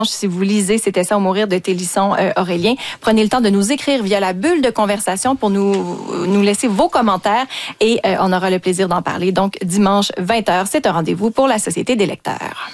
Si vous lisez C'était ça ou mourir de Télisson Aurélien, prenez le temps de nous écrire via la bulle de conversation pour nous laisser vos commentaires et on aura le plaisir d'en parler. Donc, dimanche 20h, c'est un rendez-vous pour la Société des lecteurs.